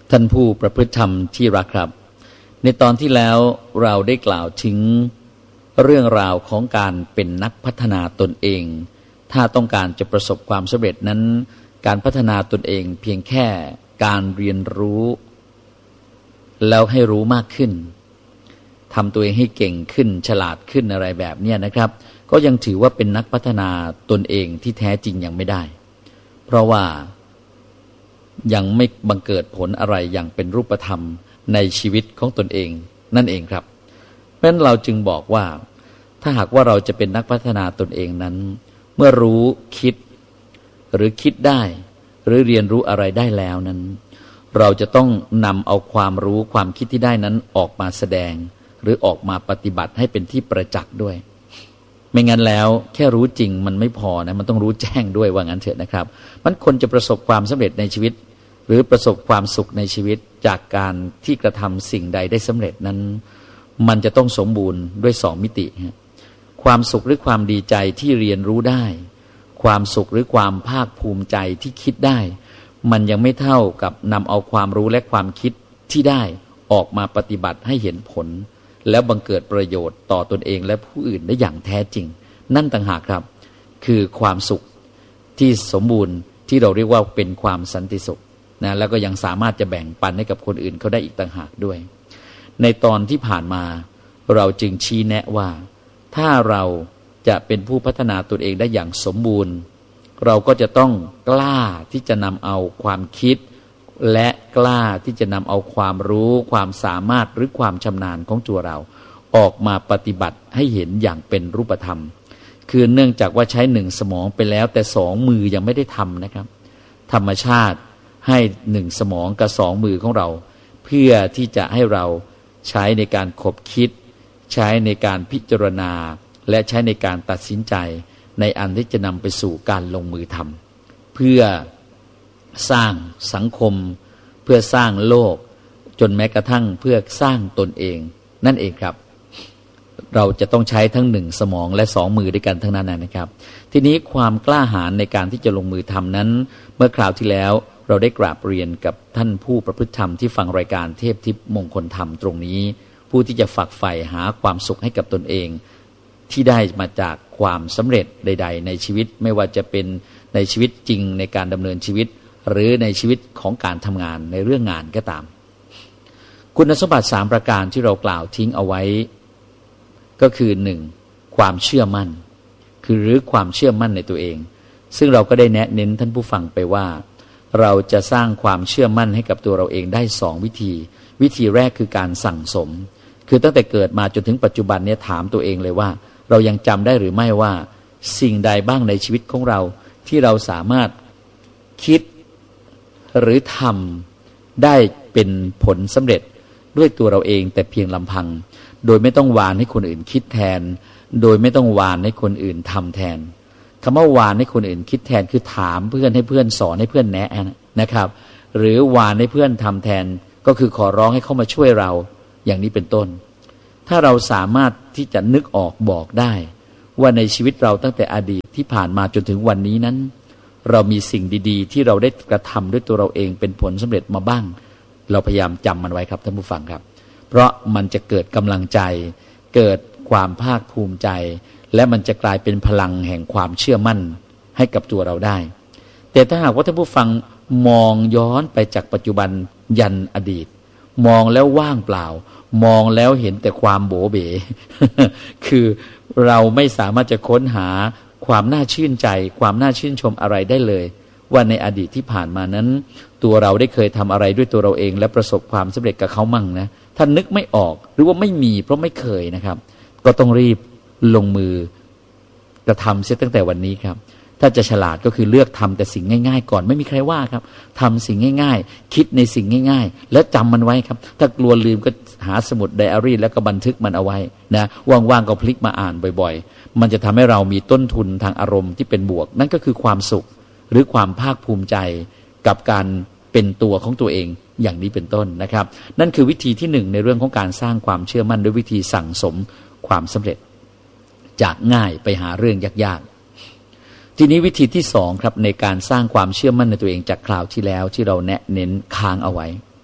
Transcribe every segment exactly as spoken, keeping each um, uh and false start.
ท่านผู้ประพฤติธรรมที่รักครับในตอนที่แล้วเราได้กล่าวถึงเรื่องราวของการเป็นนักพัฒนาตนเองถ้าต้องการจะประสบความสำเร็จนั้นการพัฒนาตนเองเพียงแค่การเรียนรู้แล้วให้รู้มากขึ้นทำตัวเองให้เก่งขึ้นฉลาดขึ้นอะไรแบบนี้นะครับก็ยังถือว่าเป็นนักพัฒนาตนเองที่แท้จริงยังไม่ได้เพราะว่ายังไม่บังเกิดผลอะไรอย่างเป็นรูปธรรมในชีวิตของตนเองนั่นเองครับเพราะฉะนั้นเราจึงบอกว่าถ้าหากว่าเราจะเป็นนักพัฒนาตนเองนั้นเมื่อรู้คิดหรือคิดได้หรือเรียนรู้อะไรได้แล้วนั้นเราจะต้องนำเอาความรู้ความคิดที่ได้นั้นออกมาแสดงหรือออกมาปฏิบัติให้เป็นที่ประจักษ์ด้วยไม่งั้นแล้วแค่รู้จริงมันไม่พอนะมันต้องรู้แจ้งด้วยว่างั้นเถอะนะครับมันคนจะประสบความสำเร็จในชีวิตหรือประสบความสุขในชีวิตจากการที่กระทำสิ่งใดได้สำเร็จนั้นมันจะต้องสมบูรณ์ด้วยสองมิติความสุขหรือความดีใจที่เรียนรู้ได้ความสุขหรือความภาคภูมิใจที่คิดได้มันยังไม่เท่ากับนำเอาความรู้และความคิดที่ได้ออกมาปฏิบัติให้เห็นผลแล้วบังเกิดประโยชน์ต่อตนเองและผู้อื่นได้อย่างแท้จริงนั่นต่างหากครับคือความสุขที่สมบูรณ์ที่เราเรียกว่าเป็นความสันติสุขนะแล้วก็ยังสามารถจะแบ่งปันให้กับคนอื่นเขาได้อีกต่างหากด้วยในตอนที่ผ่านมาเราจึงชี้แนะว่าถ้าเราจะเป็นผู้พัฒนาตนเองได้อย่างสมบูรณ์เราก็จะต้องกล้าที่จะนำเอาความคิดและกล้าที่จะนำเอาความรู้ความสามารถหรือความชำนาญของตัวเราออกมาปฏิบัติให้เห็นอย่างเป็นรูปธรรมคือเนื่องจากว่าใช้หนึ่งสมองไปแล้วแต่สองมือยังไม่ได้ทำนะครับธรรมชาติให้หนึ่งสมองกับสองมือของเราเพื่อที่จะให้เราใช้ในการคบคิดใช้ในการพิจารณาและใช้ในการตัดสินใจในอันที่จะนำไปสู่การลงมือทำเพื่อสร้างสังคมเพื่อสร้างโลกจนแม้กระทั่งเพื่อสร้างตนเองนั่นเองครับเราจะต้องใช้ทั้งหนึ่งสมองและสองมือด้วยกันทั้งนั้นนะครับทีนี้ความกล้าหาญในการที่จะลงมือทำนั้นเมื่อคราวที่แล้วเราได้กราบเรียนกับท่านผู้ประพฤติธรรมที่ฟังรายการเทพทิพย์มงคลธรรมตรงนี้ผู้ที่จะฝักใฝ่หาความสุขให้กับตนเองที่ได้มาจากความสำเร็จใดๆในชีวิตไม่ว่าจะเป็นในชีวิตจริงในการดำเนินชีวิตหรือในชีวิตของการทำงานในเรื่องงานก็ตามคุณสมบัติสามประการที่เรากล่าวทิ้งเอาไว้ก็คือหนึ่งความเชื่อมั่นคือหรือความเชื่อมั่นในตัวเองซึ่งเราก็ได้แนะเน้นท่านผู้ฟังไปว่าเราจะสร้างความเชื่อมั่นให้กับตัวเราเองได้สองวิธีวิธีแรกคือการสั่งสมคือตั้งแต่เกิดมาจนถึงปัจจุบันเนี่ยถามตัวเองเลยว่าเรายังจำได้หรือไม่ว่าสิ่งใดบ้างในชีวิตของเราที่เราสามารถคิดหรือทำได้เป็นผลสำเร็จด้วยตัวเราเองแต่เพียงลำพังโดยไม่ต้องวานให้คนอื่นคิดแทนโดยไม่ต้องวานให้คนอื่นทำแทนคำว่าวานให้คนอื่นคิดแทนคือถามเพื่อนให้เพื่อนสอนให้เพื่อนแนะนะครับหรือวานให้เพื่อนทำแทนก็คือขอร้องให้เขามาช่วยเราอย่างนี้เป็นต้นถ้าเราสามารถที่จะนึกออกบอกได้ว่าในชีวิตเราตั้งแต่อดีตที่ผ่านมาจนถึงวันนี้นั้นเรามีสิ่งดีๆที่เราได้กระทำด้วยตัวเราเองเป็นผลสำเร็จมาบ้างเราพยายามจำมันไว้ครับท่านผู้ฟังครับเพราะมันจะเกิดกำลังใจเกิดความภาคภูมิใจและมันจะกลายเป็นพลังแห่งความเชื่อมั่นให้กับตัวเราได้แต่ถ้าหากว่าท่านผู้ฟังมองย้อนไปจากปัจจุบันยันอดีตมองแล้วว่างเปล่ามองแล้วเห็นแต่ความโบเบ๋ คือเราไม่สามารถจะค้นหาความน่าชื่นใจความน่าชื่นชมอะไรได้เลยว่าในอดีตที่ผ่านมานั้นตัวเราได้เคยทำอะไรด้วยตัวเราเองและประสบความสำเร็จกับเขามั่งนะถ้านึกไม่ออกหรือว่าไม่มีเพราะไม่เคยนะครับก็ต้องรีบลงมือกระทำเสียตั้งแต่วันนี้ครับถ้าจะฉลาดก็คือเลือกทำแต่สิ่งง่ายๆก่อนไม่มีใครว่าครับทำสิ่งง่ายๆคิดในสิ่งง่ายๆแล้วจำมันไว้ครับถ้ากลัวลืมก็หาสมุดไดอารี่แล้วก็บันทึกมันเอาไว้นะว่างๆก็พลิกมาอ่านบ่อยๆมันจะทำให้เรามีต้นทุนทางอารมณ์ที่เป็นบวกนั่นก็คือความสุขหรือความภาคภูมิใจกับการเป็นตัวของตัวเองอย่างนี้เป็นต้นนะครับนั่นคือวิธีที่หนึ่งในเรื่องของการสร้างความเชื่อมั่นด้วยวิธีสั่งสมความสำเร็จจากง่ายไปหาเรื่องยากๆทีนี้วิธีที่สองครับในการสร้างความเชื่อมั่นในตัวเองจากคราวที่แล้วที่เราแนะเน้นค้างเอาไว้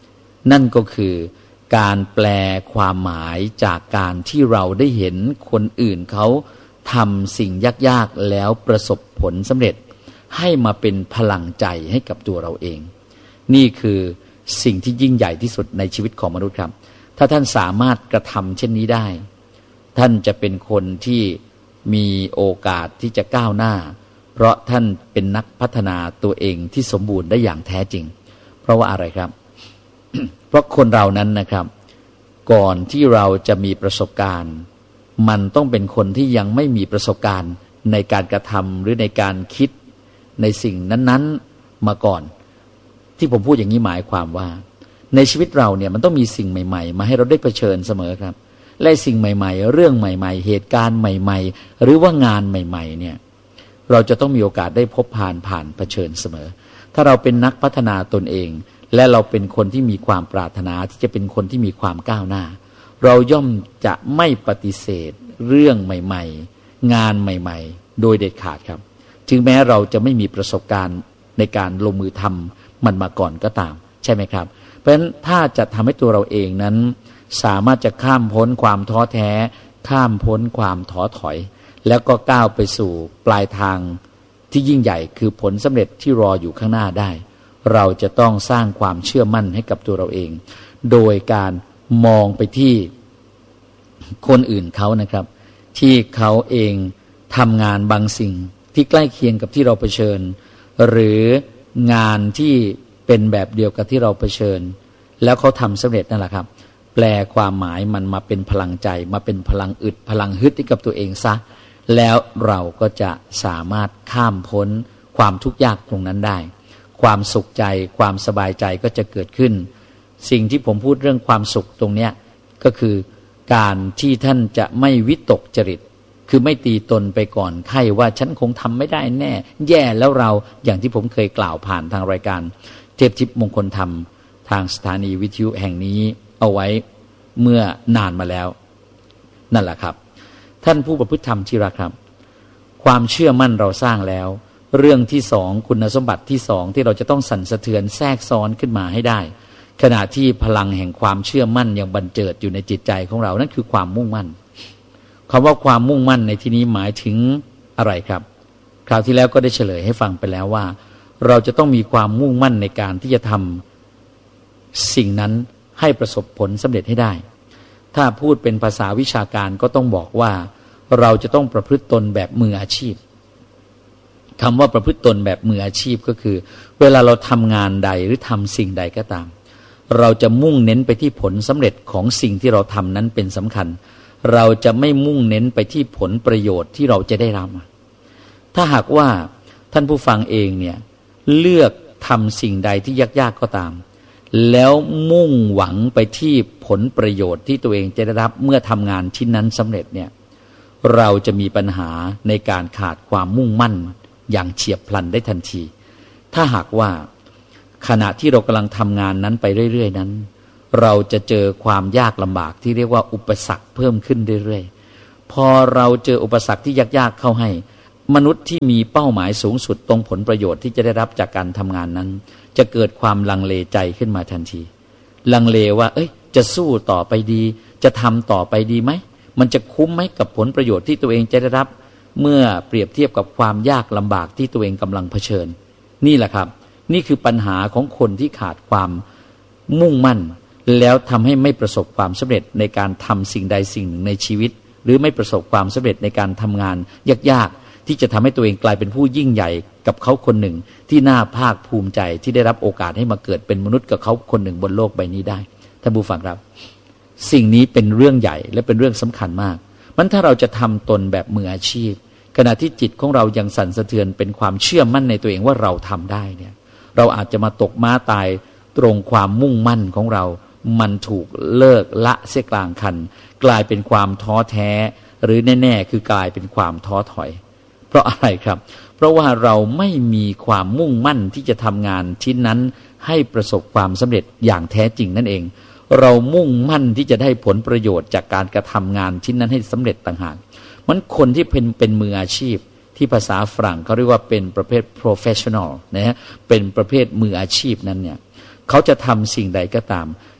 นั่นก็คือการแปลความหมายจากการที่เราได้เห็นคนอื่นเขาทำสิ่งยากๆแล้วประสบผลสำเร็จให้มาเป็นพลังใจให้กับตัวเราเองนี่คือสิ่งที่ยิ่งใหญ่ที่สุดในชีวิตของมนุษย์ครับถ้าท่านสามารถกระทำเช่นนี้ได้ท่านจะเป็นคนที่มีโอกาสที่จะก้าวหน้าเพราะท่านเป็นนักพัฒนาตัวเองที่สมบูรณ์ได้อย่างแท้จริงเพราะว่าอะไรครับ เพราะคนเรานั้นนะครับก่อนที่เราจะมีประสบการณ์มันต้องเป็นคนที่ยังไม่มีประสบการณ์ในการกระทำหรือในการคิดในสิ่งนั้นๆมาก่อนที่ผมพูดอย่างนี้หมายความว่าในชีวิตเราเนี่ยมันต้องมีสิ่งใหม่ๆมาให้เราได้เผชิญเสมอครับและสิ่งใหม่ๆเรื่องใหม่ๆเหตุการณ์ใหม่ๆหรือว่างานใหม่ๆเนี่ยเราจะต้องมีโอกาสได้พบผ่านผ่านเผชิญเสมอถ้าเราเป็นนักพัฒนาตนเองและเราเป็นคนที่มีความปรารถนาที่จะเป็นคนที่มีความก้าวหน้าเราย่อมจะไม่ปฏิเสธเรื่องใหม่ๆงานใหม่ๆโดยเด็ดขาดครับถึงแม้เราจะไม่มีประสบการณ์ในการลงมือทำมันมาก่อนก็ตามใช่ไหมครับเพราะฉะนั้นถ้าจะทำให้ตัวเราเองนั้นสามารถจะข้ามพ้นความท้อแท้ข้ามพ้นความท้อถอยแล้วก็ก้าวไปสู่ปลายทางที่ยิ่งใหญ่คือผลสำเร็จที่รออยู่ข้างหน้าได้เราจะต้องสร้างความเชื่อมั่นให้กับตัวเราเองโดยการมองไปที่คนอื่นเขานะครับที่เขาเองทำงานบางสิ่งที่ใกล้เคียงกับที่เราเผชิญหรืองานที่เป็นแบบเดียวกับที่เราเผชิญแล้วเขาทำสำเร็จนั่นแหละครับแปลความหมายมันมาเป็นพลังใจมาเป็นพลังอึดพลังฮึดให้กับตัวเองซะแล้วเราก็จะสามารถข้ามพ้นความทุกข์ยากตรงนั้นได้ความสุขใจความสบายใจก็จะเกิดขึ้นสิ่งที่ผมพูดเรื่องความสุขตรงเนี้ยก็คือการที่ท่านจะไม่วิตกจริตคือไม่ตีตนไปก่อนไข้ว่าฉันคงทำไม่ได้แน่แย่แล้วเราอย่างที่ผมเคยกล่าวผ่านทางรายการเทพทิพย์มงคลธรรมทางสถานีวิทยุแห่งนี้เอาไว้เมื่อนานมาแล้วนั่นแหละครับท่านผู้ประพฤติธรรมที่รักครับความเชื่อมั่นเราสร้างแล้วเรื่องที่สองคุณสมบัติที่สองที่เราจะต้องสั่นสะเทือนแทรกซ้อนขึ้นมาให้ได้ขณะที่พลังแห่งความเชื่อมั่นยังบันเจิดอยู่ในจิตใจของเรานั่นคือความมุ่งมั่นคำว่าความมุ่งมั่นในที่นี้หมายถึงอะไรครับคราวที่แล้วก็ได้เฉลยให้ฟังไปแล้วว่าเราจะต้องมีความมุ่งมั่นในการที่จะทำสิ่งนั้นให้ประสบผลสำเร็จให้ได้ถ้าพูดเป็นภาษาวิชาการก็ต้องบอกว่าเราจะต้องประพฤติตนแบบมืออาชีพคำว่าประพฤติตนแบบมืออาชีพก็คือเวลาเราทำงานใดหรือทำสิ่งใดก็ตามเราจะมุ่งเน้นไปที่ผลสำเร็จของสิ่งที่เราทำนั้นเป็นสำคัญเราจะไม่มุ่งเน้นไปที่ผลประโยชน์ที่เราจะได้รับถ้าหากว่าท่านผู้ฟังเองเนี่ยเลือกทำสิ่งใดที่ยากๆก็ตามแล้วมุ่งหวังไปที่ผลประโยชน์ที่ตัวเองจะได้รับเมื่อทำงานชิ้นนั้นสำเร็จเนี่ยเราจะมีปัญหาในการขาดความมุ่งมั่นอย่างเฉียบพลันได้ทันทีถ้าหากว่าขณะที่เรากำลังทำงานนั้นไปเรื่อยๆนั้นเราจะเจอความยากลำบากที่เรียกว่าอุปสรรคเพิ่มขึ้นเรื่อยๆพอเราเจออุปสรรคที่ยากๆเข้าให้มนุษย์ที่มีเป้าหมายสูงสุดตรงผลประโยชน์ที่จะได้รับจากการทำงานนั้นจะเกิดความลังเลใจขึ้นมาทันทีลังเลว่าเอ้ยจะสู้ต่อไปดีจะทำต่อไปดีไหมมันจะคุ้มไหมกับผลประโยชน์ที่ตัวเองจะได้รับเมื่อเปรียบเทียบกับความยากลำบากที่ตัวเองกำลังเผชิญนี่แหละครับนี่คือปัญหาของคนที่ขาดความมุ่งมั่นแล้วทำให้ไม่ประสบความสำเร็จในการทำสิ่งใดสิ่งหนึ่งในชีวิตหรือไม่ประสบความสำเร็จในการทำงานยากๆที่จะทำให้ตัวเองกลายเป็นผู้ยิ่งใหญ่กับเขาคนหนึ่งที่น่าภาคภูมิใจที่ได้รับโอกาสให้มาเกิดเป็นมนุษย์กับเขาคนหนึ่งบนโลกใบนี้ได้ท่านผู้ฟังครับสิ่งนี้เป็นเรื่องใหญ่และเป็นเรื่องสำคัญมากมันถ้าเราจะทำตนแบบมืออาชีพขณะที่จิตของเรายังสั่นสะเทือนเป็นความเชื่อมั่นในตัวเองว่าเราทำได้เนี่ยเราอาจจะมาตกม้าตายตรงความมุ่งมั่นของเรามันถูกเลิกละเสียกลางคันกลายเป็นความท้อแท้หรือแน่ๆคือกลายเป็นความท้อถอยเพราะอะไรครับเพราะว่าเราไม่มีความมุ่งมั่นที่จะทำงานชิ้นนั้นให้ประสบความสำเร็จอย่างแท้จริงนั่นเองเรามุ่งมั่นที่จะได้ผลประโยชน์จากการกระทำงานชิ้นนั้นให้สำเร็จต่างหากมันคนที่เป็นเป็นมืออาชีพที่ภาษาฝรั่งเขาเรียกว่าเป็นประเภท professional นะฮะเป็นประเภทมืออาชีพนั้นเนี่ยเขาจะทำสิ่งใดก็ตาม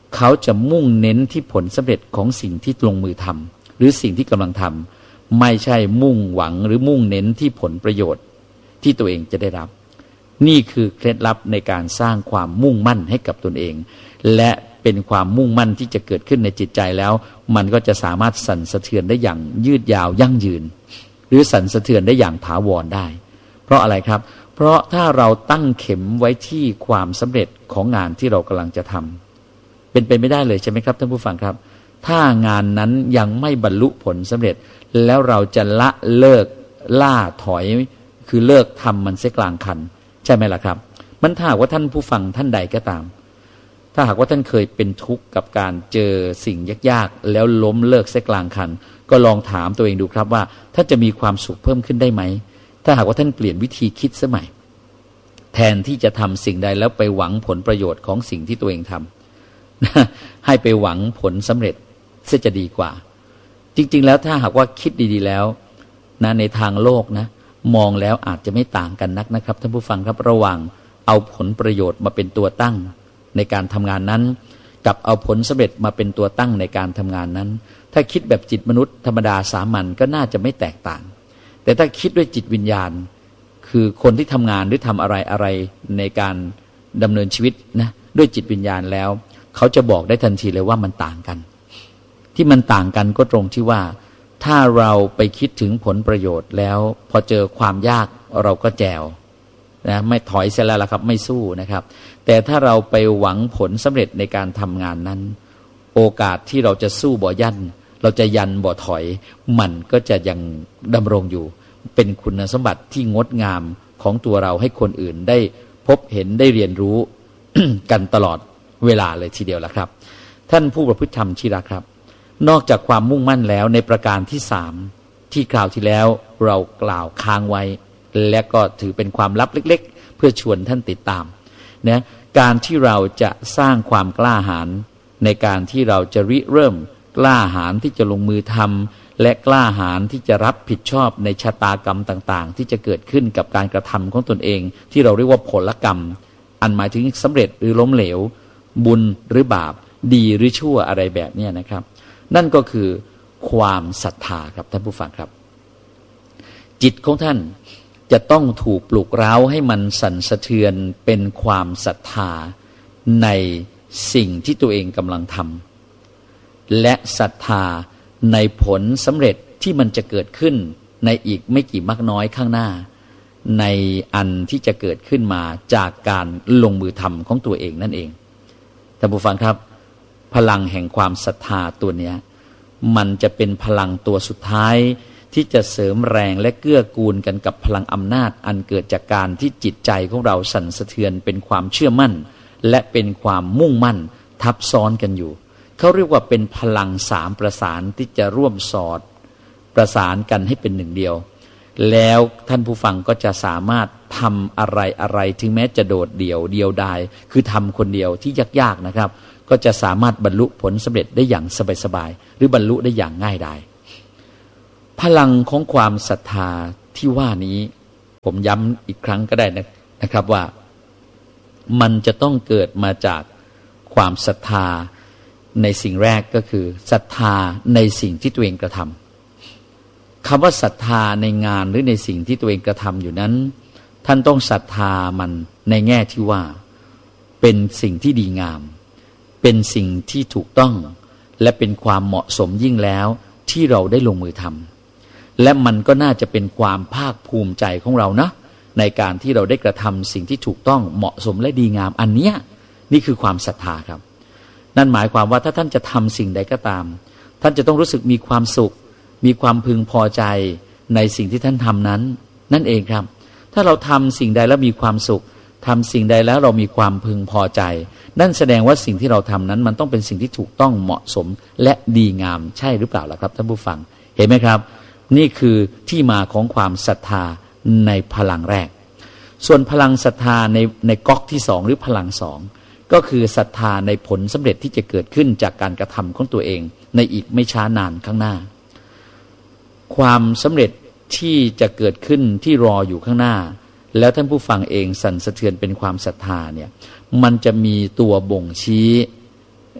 เขาจะมุ่งเน้นที่ผลสำเร็จของสิ่งที่ลงมือทำหรือสิ่งที่กำลังทำไม่ใช่มุ่งหวังหรือมุ่งเน้นที่ผลประโยชน์ที่ตัวเองจะได้รับนี่คือเคล็ดลับในการสร้างความมุ่งมั่นให้กับตนเองและเป็นความมุ่งมั่นที่จะเกิดขึ้นในจิตใจแล้วมันก็จะสามารถสั่นสะเทือนได้อย่างยืดยาวยั่งยืนหรือสั่นสะเทือนได้อย่างถาวรได้เพราะอะไรครับเพราะถ้าเราตั้งเข็มไว้ที่ความสำเร็จของงานที่เรากำลังจะทำเป็นไปไม่ได้เลยใช่ไหมครับท่านผู้ฟังครับถ้างานนั้นยังไม่บรรลุผลสำเร็จแล้วเราจะละเลิกล่าถอยคือเลิกทำมันเสียกลางคันใช่ไหมล่ะครับมันถ้าหากว่าท่านผู้ฟังท่านใดก็ตามถ้าหากว่าท่านเคยเป็นทุกข์กับการเจอสิ่งยากๆแล้วล้มเลิกเสียกลางคันก็ลองถามตัวเองดูครับว่าท่านจะมีความสุขเพิ่มขึ้นได้ไหมถ้าหากว่าท่านเปลี่ยนวิธีคิดสมัยแทนที่จะทำสิ่งใดแล้วไปหวังผลประโยชน์ของสิ่งที่ตัวเองทำให้ไปหวังผลสำเร็จเสียจะดีกว่าจริงๆแล้วถ้าหากว่าคิดดีๆแล้วนะในทางโลกนะมองแล้วอาจจะไม่ต่างกันนักนะครับท่านผู้ฟังครับระหว่างเอาผลประโยชน์มาเป็นตัวตั้งในการทำงานนั้นกับเอาผลสำเร็จมาเป็นตัวตั้งในการทำงานนั้นถ้าคิดแบบจิตมนุษย์ธรรมดาสามัญก็น่าจะไม่แตกต่างแต่ถ้าคิดด้วยจิตวิญญาณคือคนที่ทำงานหรือทำอะไรอะไรในการดำเนินชีวิตนะด้วยจิตวิญญาณแล้วเขาจะบอกได้ทันทีเลยว่ามันต่างกันที่มันต่างกันก็ตรงที่ว่าถ้าเราไปคิดถึงผลประโยชน์แล้วพอเจอความยากเราก็แจวนะไม่ถอยเสียแล้วล่ะครับไม่สู้นะครับแต่ถ้าเราไปหวังผลสำเร็จในการทำงานนั้นโอกาสที่เราจะสู้บ่ยันเราจะยันบ่ถอยมันก็จะยังดำรงอยู่เป็นคุณสมบัติที่งดงามของตัวเราให้คนอื่นได้พบเห็นได้เรียนรู้ กันตลอดเวลาเลยทีเดียวล่ะครับท่านผู้ประพฤติธรรมที่รักครับนอกจากความมุ่งมั่นแล้วในประการที่สามที่คราวที่แล้วเรากล่าวค้างไว้และก็ถือเป็นความลับเล็กๆเพื่อชวนท่านติดตามนะการที่เราจะสร้างความกล้าหาญในการที่เราจะริเริ่มกล้าหาญที่จะลงมือทำและกล้าหาญที่จะรับผิดชอบในชะตากรรมต่างๆที่จะเกิดขึ้นกับการกระทำของตนเองที่เราเรียกว่าผลกรรมอันหมายถึงสำเร็จหรือล้มเหลวบุญหรือบาปดีหรือชั่วอะไรแบบนี้นะครับนั่นก็คือความศรัทธาครับท่านผู้ฟังครับจิตของท่านจะต้องถูกปลุกเร้าให้มันสั่นสะเทือนเป็นความศรัทธาในสิ่งที่ตัวเองกำลังทำและศรัทธาในผลสำเร็จที่มันจะเกิดขึ้นในอีกไม่กี่มากน้อยข้างหน้าในอันที่จะเกิดขึ้นมาจากการลงมือทำของตัวเองนั่นเองท่านผู้ฟังครับพลังแห่งความศรัทธาตัวเนี้ยมันจะเป็นพลังตัวสุดท้ายที่จะเสริมแรงและเกื้อกูลกันกับพลังอำนาจอันเกิดจากการที่จิตใจของเราสั่นสะเทือนเป็นความเชื่อมั่นและเป็นความมุ่งมั่นทับซ้อนกันอยู่เขาเรียกว่าเป็นพลังสามประสานที่จะร่วมสอดประสานกันให้เป็นหนึ่งเดียวแล้วท่านผู้ฟังก็จะสามารถทำอะไรอะไรถึงแม้จะโดดเดี่ยวเดียวดายคือทำคนเดียวที่ยากๆนะครับก็จะสามารถบรรลุผลสำเร็จได้อย่างสบายๆหรือบรรลุได้อย่างง่ายดายพลังของความศรัทธาที่ว่านี้ผมย้ำอีกครั้งก็ได้นะครับว่ามันจะต้องเกิดมาจากความศรัทธาในสิ่งแรกก็คือศรัทธาในสิ่งที่ตัวเองกระทำคำว่าศรัทธาในงานหรือในสิ่งที่ตัวเองกระทำอยู่นั้นท่านต้องศรัทธามันในแง่ที่ว่าเป็นสิ่งที่ดีงามเป็นสิ่งที่ถูกต้องและเป็นความเหมาะสมยิ่งแล้วที่เราได้ลงมือทำและมันก็น่าจะเป็นความภาคภูมิใจของเรานะในการที่เราได้กระทำสิ่งที่ถูกต้องเหมาะสมและดีงามอันเนี้ยนี่คือความศรัทธาครับนั่นหมายความว่าถ้าท่านจะทำสิ่งใดก็ตามท่านจะต้องรู้สึกมีความสุขมีความพึงพอใจในสิ่งที่ท่านทำนั้นนั่นเองครับถ้าเราทำสิ่งใดแล้วมีความสุขทำสิ่งใดแล้วเรามีความพึงพอใจนั่นแสดงว่าสิ่งที่เราทำนั้นมันต้องเป็นสิ่งที่ถูกต้องเหมาะสมและดีงามใช่หรือเปล่าล่ะครับท่านผู้ฟังเห็นไหมครับนี่คือที่มาของความศรัทธาในพลังแรกส่วนพลังศรัทธาในในก๊อกที่สองหรือพลังสองก็คือศรัทธาในผลสำเร็จที่จะเกิดขึ้นจากการกระทำของตัวเองในอีกไม่ช้านานข้างหน้าความสำเร็จที่จะเกิดขึ้นที่รออยู่ข้างหน้าแล้วท่านผู้ฟังเองสั่นสะเทือนเป็นความศรัทธาเนี่ยมันจะมีตัวบ่งชี้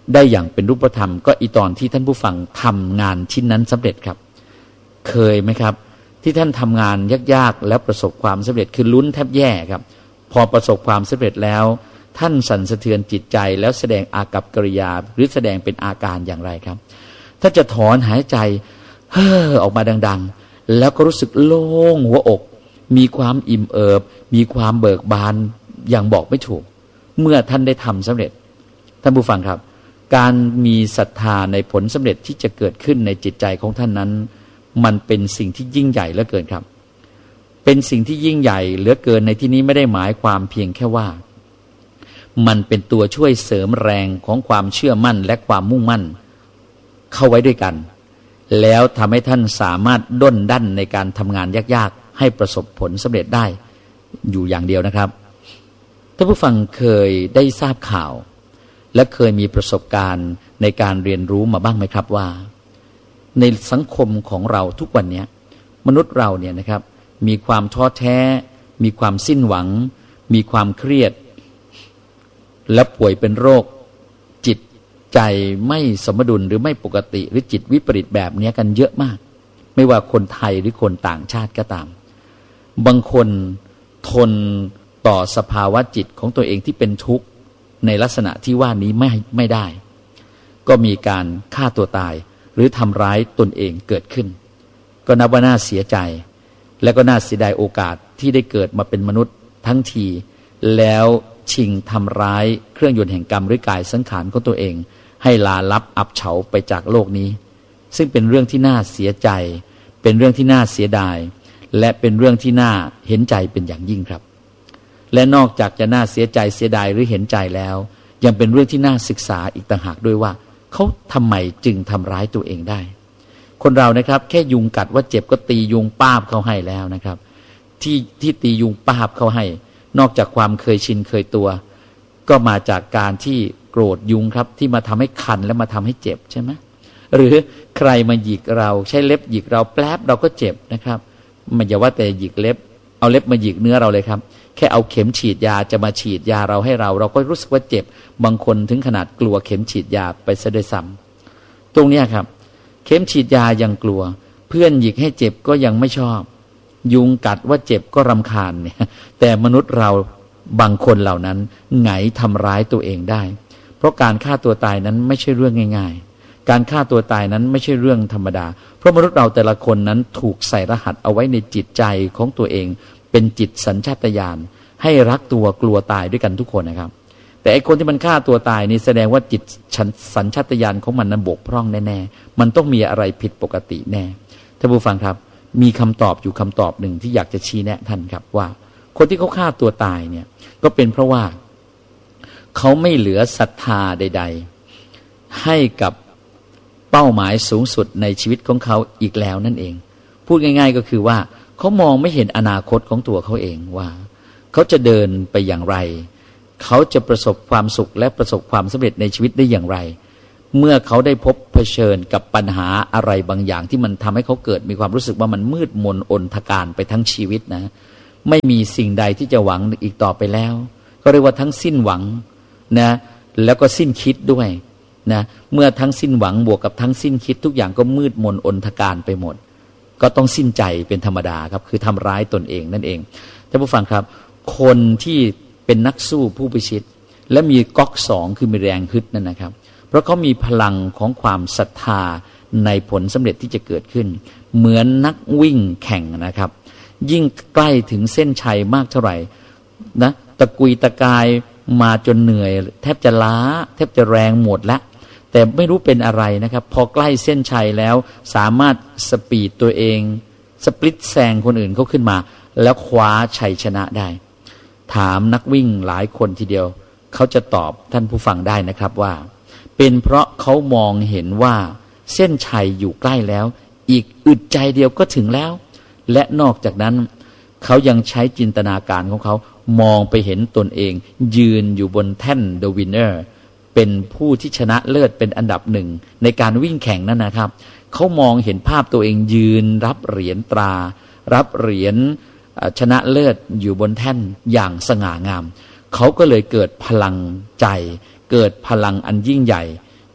ได้อย่างเป็นรูปธรรมก็อีตอนที่ท่านผู้ฟังทำงานชิ้นนั้นสำเร็จครับเคยไหมครับที่ท่านทำงานยากๆแล้วประสบความสำเร็จคือลุ้นแทบแย่ครับพอประสบความสำเร็จแล้วท่านสั่นสะเทือนจิตใจแล้วแสดงอากัปกิริยาหรือแสดงเป็นอาการอย่างไรครับถ้าจะถอนหายใจเฮ้อออกมาดังๆแล้วก็รู้สึกโล่งหัวอกมีความอิ่มเอิบมีความเบิกบานอย่างบอกไม่ถูกเมื่อท่านได้ทำสำเร็จท่านผู้ฟังครับการมีศรัทธาในผลสำเร็จที่จะเกิดขึ้นในจิตใจของท่านนั้นมันเป็นสิ่งที่ยิ่งใหญ่เหลือเกินครับเป็นสิ่งที่ยิ่งใหญ่เหลือเกินในที่นี้ไม่ได้หมายความเพียงแค่ว่ามันเป็นตัวช่วยเสริมแรงของความเชื่อมั่นและความมุ่งมั่นเข้าไว้ด้วยกันแล้วทำให้ท่านสามารถด้นดั้นในการทำงานยากๆให้ประสบผลสำเร็จได้อยู่อย่างเดียวนะครับท่านผู้ฟังเคยได้ทราบข่าวและเคยมีประสบการณ์ในการเรียนรู้มาบ้างไหมครับว่าในสังคมของเราทุกวันนี้มนุษย์เราเนี่ยนะครับมีความท้อแท้มีความสิ้นหวังมีความเครียดและป่วยเป็นโรคจิตใจไม่สมดุลหรือไม่ปกติหรือจิตวิปริตแบบนี้กันเยอะมากไม่ว่าคนไทยหรือคนต่างชาติก็ตามบางคนทนต่อสภาวะจิตของตัวเองที่เป็นทุกข์ในลักษณะที่ว่านี้ไม่ไม่ได้ก็มีการฆ่าตัวตายหรือทำร้ายตนเองเกิดขึ้นก็นับว่าน่าเสียใจและก็น่าเสียดายโอกาสที่ได้เกิดมาเป็นมนุษย์ทั้งทีแล้วชิงทำร้ายเครื่องยนต์แห่งกรรมหรือกายสังขารของตัวเองให้ลาลับอับเฉาไปจากโลกนี้ซึ่งเป็นเรื่องที่น่าเสียใจเป็นเรื่องที่น่าเสียดายและเป็นเรื่องที่น่าเห็นใจเป็นอย่างยิ่งครับและนอกจากจะน่าเสียใจเสียดายหรือเห็นใจแล้วยังเป็นเรื่องที่น่าศึกษาอีกต่างหากด้วยว่าเขาทำไมจึงทำร้ายตัวเองได้คนเรานะครับแค่ยุงกัดว่าเจ็บก็ตียุงป้าบเขาให้แล้วนะครับที่ที่ตียุงป้าบเขาให้นอกจากความเคยชินเคยตัวก็มาจากการที่โกรธยุงครับที่มาทำให้คันและมาทำให้เจ็บใช่ไหมหรือใครมาหยิกเราใช้เล็บหยิกเราแป๊บเราก็เจ็บนะครับมันอย่าว่าแต่หยิกเล็บเอาเล็บมาหยิกเนื้อเราเลยครับแค่เอาเข็มฉีดยาจะมาฉีดยาเราให้เราเราก็รู้สึกว่าเจ็บบางคนถึงขนาดกลัวเข็มฉีดยาไปซะด้วยซ้ำตรงนี้ครับเข็มฉีดยายังกลัวเพื่อนหยิกให้เจ็บก็ยังไม่ชอบยุงกัดว่าเจ็บก็รำคาญเนี่ยแต่มนุษย์เราบางคนเหล่านั้นไงทำร้ายตัวเองได้เพราะการฆ่าตัวตายนั้นไม่ใช่เรื่องง่ายๆการฆ่าตัวตายนั้นไม่ใช่เรื่องธรรมดาเพราะมนุษย์เราแต่ละคนนั้นถูกใส่รหัสเอาไว้ในจิตใจของตัวเองเป็นจิตสัญชาตญาณให้รักตัวกลัวตายด้วยกันทุกคนนะครับแต่ไอ้คนที่มันฆ่าตัวตายนี่แสดงว่าจิตสัญชาตญาณของมันนั้นบกพร่องแน่ๆมันต้องมีอะไรผิดปกติแน่ท่านผู้ฟังครับมีคำตอบอยู่คำตอบหนึ่งที่อยากจะชี้แนะท่านครับว่าคนที่เขาฆ่าตัวตายเนี่ยก็เป็นเพราะว่าเขาไม่เหลือศรัทธาใดๆให้กับเป้าหมายสูงสุดในชีวิตของเขาอีกแล้วนั่นเองพูดง่ายๆก็คือว่าเขามองไม่เห็นอนาคตของตัวเขาเองว่าเขาจะเดินไปอย่างไรเขาจะประสบความสุขและประสบความสำเร็จในชีวิตได้อย่างไรเมื่อเขาได้พบเผชิญกับปัญหาอะไรบางอย่างที่มันทำให้เขาเกิดมีความรู้สึกว่ามันมืดมนอนทการไปทั้งชีวิตนะไม่มีสิ่งใดที่จะหวังอีกต่อไปแล้วก็เรียกว่าทั้งสิ้นหวังนะแล้วก็สิ้นคิดด้วยนะเมื่อทั้งสิ้นหวังบวกกับทั้งสิ้นคิดทุกอย่างก็มืดมนอนทการไปหมดก็ต้องสิ้นใจเป็นธรรมดาครับคือทำร้ายตนเองนั่นเองท่านผู้ฟังครับคนที่เป็นนักสู้ผู้พิชิตและมีก๊อกสองคือมีแรงฮึดนั่นนะครับเพราะเขามีพลังของความศรัทธาในผลสำเร็จที่จะเกิดขึ้นเหมือนนักวิ่งแข่งนะครับยิ่งใกล้ถึงเส้นชัยมากเท่าไหร่นะตะกุยตะกายมาจนเหนื่อยแทบจะล้าแทบจะแรงหมดแล้วแต่ไม่รู้เป็นอะไรนะครับพอใกล้เส้นชัยแล้วสามารถสปีดตัวเองสปลิตแซงคนอื่นเขาขึ้นมาแล้วคว้าชัยชนะได้ถามนักวิ่งหลายคนทีเดียวเขาจะตอบท่านผู้ฟังได้นะครับว่าเป็นเพราะเขามองเห็นว่าเส้นชัยอยู่ใกล้แล้วอีกอึดใจเดียวก็ถึงแล้วและนอกจากนั้นเขายังใช้จินตนาการของเขามองไปเห็นตนเองยืนอยู่บนแท่น The Winner เป็นผู้ที่ชนะเลิศเป็นอันดับหนึ่งในการวิ่งแข่งนั่นนะครับเขามองเห็นภาพตัวเองยืนรับเหรียญตรารับเหรียญชนะเลิศอยู่บนแท่นอย่างสง่างามเขาก็เลยเกิดพลังใจเกิดพลังอันยิ่งใหญ่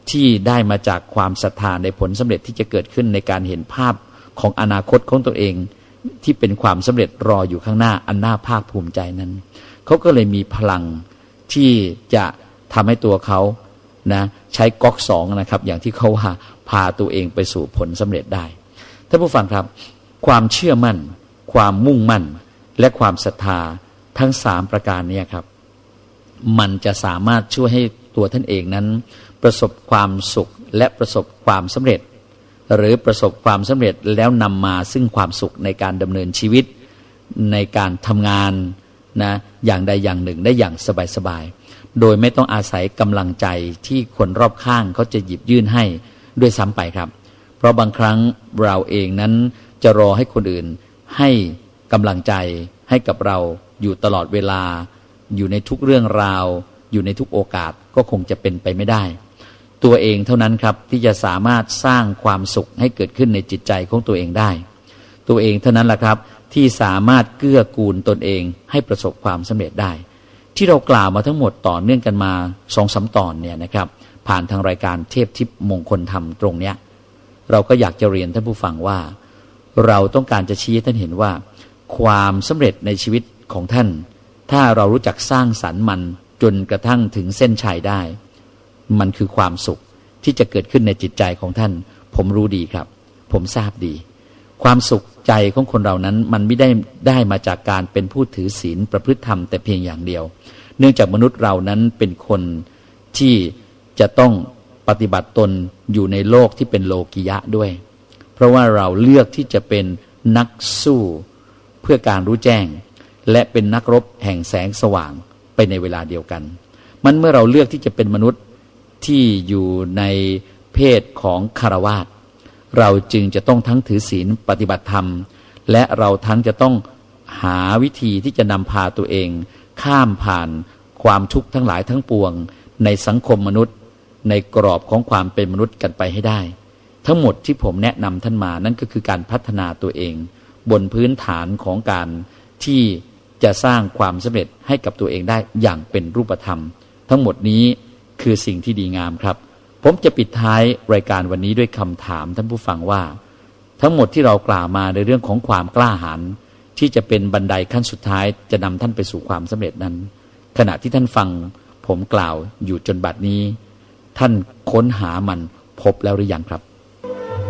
ที่ได้มาจากความศรัทธาในผลสำเร็จที่จะเกิดขึ้นในการเห็นภาพของอนาคตของตัวเองที่เป็นความสำเร็จรออยู่ข้างหน้าอันน่าภาคภูมิใจนั้นเขาก็เลยมีพลังที่จะทำให้ตัวเขานะใช้ก๊อกสองนะครับอย่างที่เขาว่าพาตัวเองไปสู่ผลสำเร็จได้ท่านผู้ฟังครับความเชื่อมั่นความมุ่งมั่นและความศรัทธาทั้งสามประการนี้ครับมันจะสามารถช่วยให้ตัวท่านเองนั้นประสบความสุขและประสบความสำเร็จหรือประสบความสำเร็จแล้วนำมาซึ่งความสุขในการดำเนินชีวิตในการทำงานนะอย่างใดอย่างหนึ่งได้อย่างสบายๆโดยไม่ต้องอาศัยกำลังใจที่คนรอบข้างเขาจะหยิบยื่นให้ด้วยซ้ำไปครับเพราะบางครั้งเราเองนั้นจะรอให้คนอื่นให้กำลังใจให้กับเราอยู่ตลอดเวลาอยู่ในทุกเรื่องราวอยู่ในทุกโอกาสก็คงจะเป็นไปไม่ได้ตัวเองเท่านั้นครับที่จะสามารถสร้างความสุขให้เกิดขึ้นในจิตใจของตัวเองได้ตัวเองเท่านั้นแหละครับที่สามารถเกื้อกูลตนเองให้ประสบความสำเร็จได้ที่เรากล่าวมาทั้งหมดต่อเนื่องกันมาสองสามตอนเนี่ยนะครับผ่านทางรายการเทพทิพย์มงคลธรรมตรงเนี้ยเราก็อยากจะเรียนท่านผู้ฟังว่าเราต้องการจะชี้ให้ท่านเห็นว่าความสำเร็จในชีวิตของท่านถ้าเรารู้จักสร้างสรรค์มันจนกระทั่งถึงเส้นชัยได้มันคือความสุขที่จะเกิดขึ้นในจิตใจของท่านผมรู้ดีครับผมทราบดีความสุขใจของคนเรานั้นมันไม่ได้ได้มาจากการเป็นผู้ถือศีลประพฤติธรรมแต่เพียงอย่างเดียวเนื่องจากมนุษย์เรานั้นเป็นคนที่จะต้องปฏิบัติตนอยู่ในโลกที่เป็นโลกิยะด้วยเพราะว่าเราเลือกที่จะเป็นนักสู้เพื่อการรู้แจ้งและเป็นนักรบแห่งแสงสว่างไปในเวลาเดียวกันมันเมื่อเราเลือกที่จะเป็นมนุษย์ที่อยู่ในเพศของคฤหัสถ์เราจึงจะต้องทั้งถือศีลปฏิบัติธรรมและเราทั้งจะต้องหาวิธีที่จะนำพาตัวเองข้ามผ่านความทุกข์ทั้งหลายทั้งปวงในสังคมมนุษย์ในกรอบของความเป็นมนุษย์กันไปให้ได้ทั้งหมดที่ผมแนะนำท่านมานั่นก็คือการพัฒนาตัวเองบนพื้นฐานของการที่จะสร้างความสำเร็จให้กับตัวเองได้อย่างเป็นรูปธรรมทั้งหมดนี้คือสิ่งที่ดีงามครับผมจะปิดท้ายรายการวันนี้ด้วยคำถามท่านผู้ฟังว่าทั้งหมดที่เรากล่าวมาในเรื่องของความกล้าหาญที่จะเป็นบันไดขั้นสุดท้ายจะนำท่านไปสู่ความสำเร็จนั้นขณะที่ท่านฟังผมกล่าวอยู่จนบัดนี้ท่านค้นหามันพบแล้วหรือยังครับ